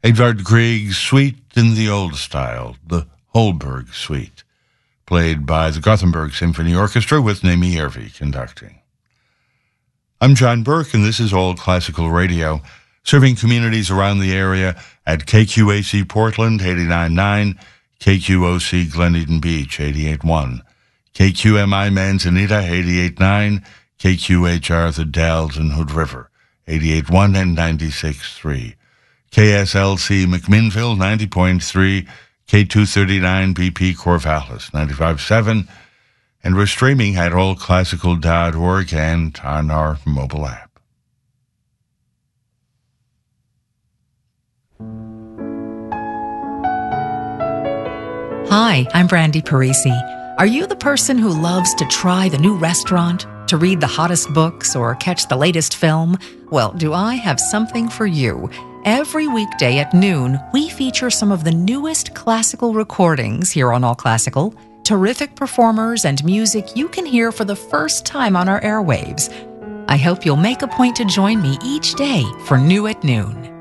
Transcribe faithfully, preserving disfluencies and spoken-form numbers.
Edvard Grieg's Suite in the Old Style, the Holberg Suite, played by the Gothenburg Symphony Orchestra with Naomi Järvi conducting. I'm John Burke, and this is All Classical Radio, serving communities around the area at K Q A C Portland, eighty-nine point nine, K Q O C Glen Eden Beach, eighty-eight point one, K Q M I Manzanita, eighty-eight point nine, K Q H R The Dalles and Hood River, eighty-eight point one and ninety-six point three, K S L C McMinnville, ninety point three, K two thirty-nine B P Corvallis, ninety-five point seven, and we're streaming at all classical dot org and on our mobile app. Hi, I'm Brandy Parisi. Are you the person who loves to try the new restaurant, to read the hottest books, or catch the latest film? Well, do I have something for you? Every weekday at noon, we feature some of the newest classical recordings here on All Classical, terrific performers and music you can hear for the first time on our airwaves. I hope you'll make a point to join me each day for New at Noon.